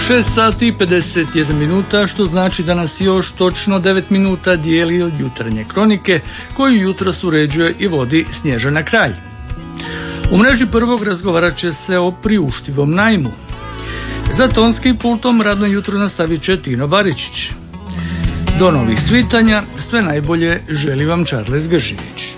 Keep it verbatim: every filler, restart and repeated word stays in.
šest sati i pedeset jedna minuta, što znači da nas još točno devet minuta dijeli od jutarnje kronike koju jutros uređuje i vodi Snježana Kralj. U mreži prvog razgovarat će se o priuštivom najmu. Za tonskim pultom radno jutro nastavit će Tino Baričić. Do novih svitanja, sve najbolje želi vam Charles Grživić.